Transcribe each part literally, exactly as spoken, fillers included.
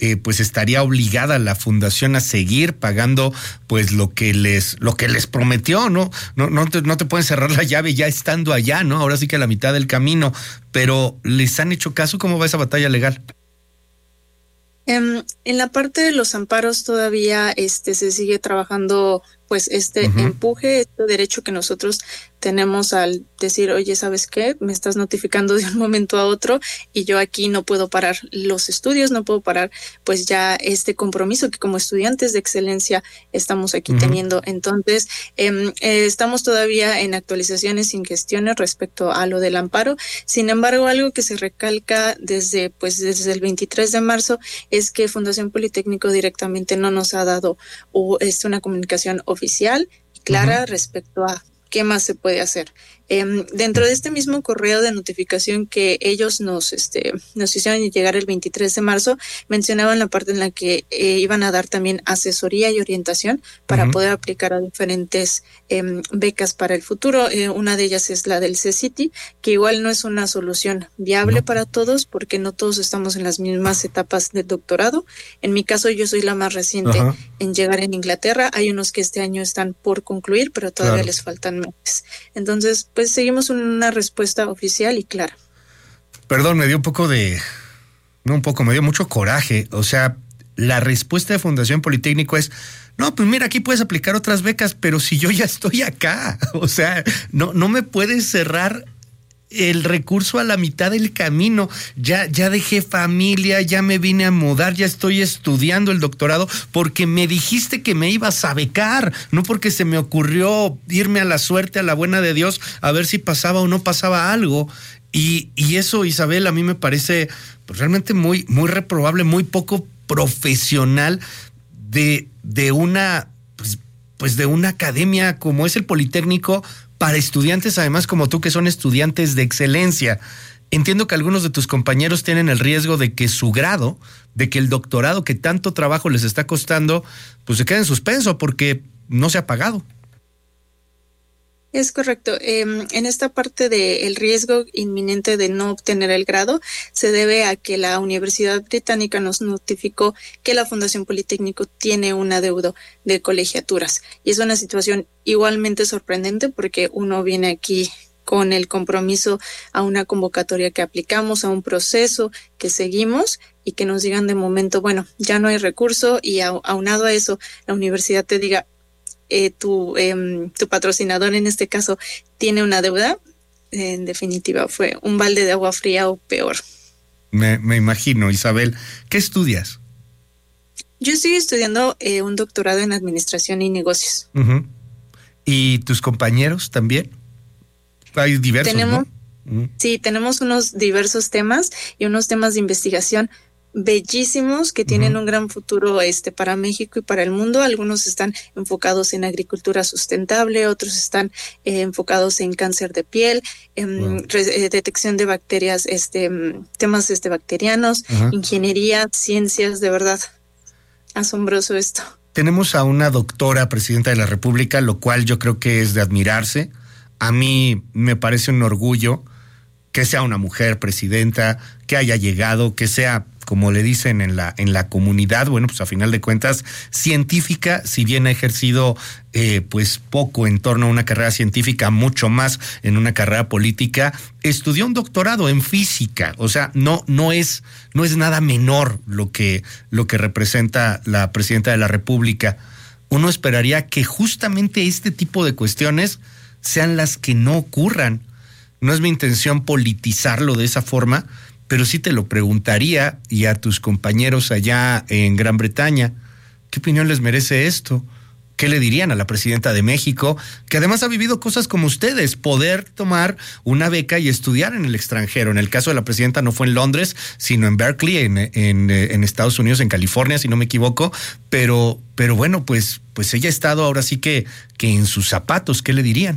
eh, pues estaría obligada la fundación a seguir pagando pues lo que les lo que les prometió, ¿no? No, no te, no te pueden cerrar la llave ya estando allá, ¿no? Ahora sí que a la mitad del camino, pero ¿les han hecho caso? ¿Cómo va esa batalla legal? Um, en la parte de los amparos todavía este se sigue trabajando pues este uh-huh. empuje, este derecho que nosotros tenemos al decir, oye, ¿sabes qué? Me estás notificando de un momento a otro y yo aquí no puedo parar los estudios, no puedo parar pues ya este compromiso que como estudiantes de excelencia estamos aquí uh-huh. teniendo. Entonces, eh, eh, estamos todavía en actualizaciones y gestiones respecto a lo del amparo. Sin embargo, algo que se recalca desde pues desde el veintitrés de marzo es que Fundación Politécnico directamente no nos ha dado uh, este, una comunicación oficial y clara uh-huh. respecto a qué más se puede hacer. Eh, dentro de este mismo correo de notificación que ellos nos, este, nos hicieron llegar el veintitrés de marzo, mencionaban la parte en la que eh, iban a dar también asesoría y orientación para uh-huh. poder aplicar a diferentes eh, becas para el futuro. Eh, una de ellas es la del CECITI, que igual no es una solución viable no. para todos, porque no todos estamos en las mismas etapas del doctorado. En mi caso, yo soy la más reciente uh-huh. en llegar en Inglaterra. Hay unos que este año están por concluir, pero todavía claro. les faltan meses. Entonces, pues seguimos una respuesta oficial y clara. Perdón, me dio un poco de... No un poco, me dio mucho coraje. O sea, la respuesta de Fundación Politécnico es, no, pues mira, aquí puedes aplicar otras becas, pero si yo ya estoy acá. O sea, no, no me puedes cerrar el recurso a la mitad del camino. Ya, ya dejé familia, ya me vine a mudar, ya estoy estudiando el doctorado porque me dijiste que me ibas a becar, no porque se me ocurrió irme a la suerte, a la buena de Dios, a ver si pasaba o no pasaba algo. Y, y eso, Isabel, a mí me parece pues, realmente muy, muy reprobable, muy poco profesional de, de una, pues, pues de una academia como es el Politécnico, para estudiantes además como tú que son estudiantes de excelencia. Entiendo que algunos de tus compañeros tienen el riesgo de que su grado, de que el doctorado que tanto trabajo les está costando, pues se quede en suspenso porque no se ha pagado. Es correcto. Eh, en esta parte del riesgo inminente de no obtener el grado se debe a que la Universidad Británica nos notificó que la Fundación Politécnico tiene un adeudo de colegiaturas. Y es una situación igualmente sorprendente porque uno viene aquí con el compromiso a una convocatoria que aplicamos, a un proceso que seguimos y que nos digan de momento, bueno, ya no hay recurso y aunado a eso, la universidad te diga, Eh, tu, eh, tu patrocinador en este caso tiene una deuda, eh, en definitiva fue un balde de agua fría o peor. Me, me imagino, Isabel. ¿Qué estudias? Yo estoy estudiando eh, un doctorado en Administración y Negocios. Uh-huh. ¿Y tus compañeros también? Hay diversos, tenemos, ¿no? Uh-huh. Sí, tenemos unos diversos temas y unos temas de investigación bellísimos que tienen uh-huh. un gran futuro este para México y para el mundo. Algunos están enfocados en agricultura sustentable, otros están eh, enfocados en cáncer de piel, en wow. re, eh, detección de bacterias, este temas este bacterianos, uh-huh. ingeniería, ciencias, de verdad asombroso esto. Tenemos a una doctora presidenta de la República, lo cual yo creo que es de admirarse. A mí me parece un orgullo que sea una mujer presidenta, que haya llegado, que sea, como le dicen en la en la comunidad, bueno, pues a final de cuentas, científica, si bien ha ejercido eh, pues poco en torno a una carrera científica, mucho más en una carrera política, estudió un doctorado en física, o sea, no no es no es nada menor lo que lo que representa la presidenta de la República. Uno esperaría que justamente este tipo de cuestiones sean las que no ocurran. No es mi intención politizarlo de esa forma, pero sí te lo preguntaría, y a tus compañeros allá en Gran Bretaña, ¿qué opinión les merece esto? ¿Qué le dirían a la presidenta de México, que además ha vivido cosas como ustedes, poder tomar una beca y estudiar en el extranjero? En el caso de la presidenta no fue en Londres, sino en Berkeley, en, en, en Estados Unidos, en California, si no me equivoco, pero, pero bueno, pues, pues ella ha estado ahora sí que, que en sus zapatos, ¿qué le dirían?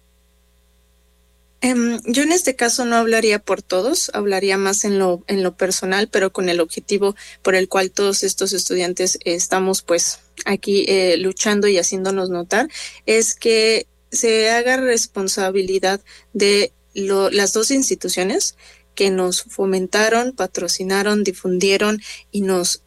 Um, yo en este caso no hablaría por todos, hablaría más en lo en lo personal, pero con el objetivo por el cual todos estos estudiantes eh, estamos pues aquí eh, luchando y haciéndonos notar, es que se haga responsabilidad de lo, las dos instituciones que nos fomentaron, patrocinaron, difundieron y nos